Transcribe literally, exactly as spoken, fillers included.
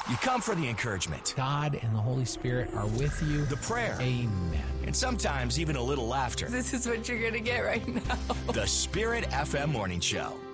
You come for the encouragement. God and the Holy Spirit are with you. The prayer. Amen. And sometimes even a little laughter. This is what you're going to get right now. The Spirit F M Morning Show.